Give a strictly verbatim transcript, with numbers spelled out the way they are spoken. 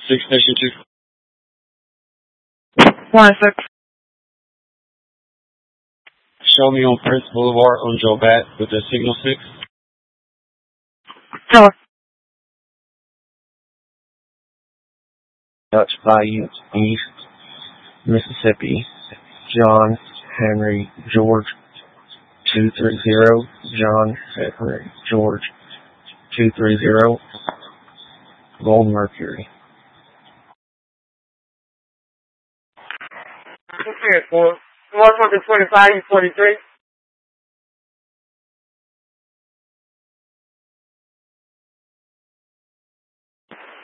Six Station two. One six. Show me on Prince Boulevard on Joe Bat with the signal six. Four. Dutch Bayou East, Mississippi. John Henry George two three zero. John Henry George two three zero. Gold Mercury. Two three four. One hundred twenty-five, forty-three.